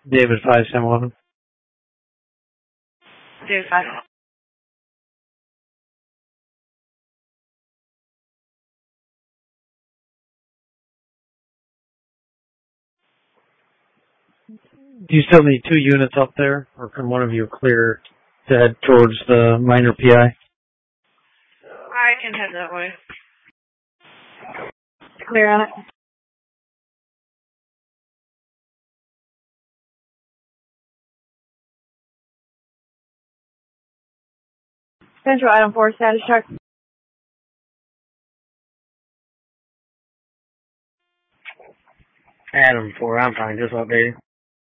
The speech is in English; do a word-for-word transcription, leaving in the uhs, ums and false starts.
David five seven eleven. David five. Do you still need two units up there, or can one of you clear to head towards the minor P I? I can head that way. Clear on it. Central item four status check. Adam four, I'm fine, just updating.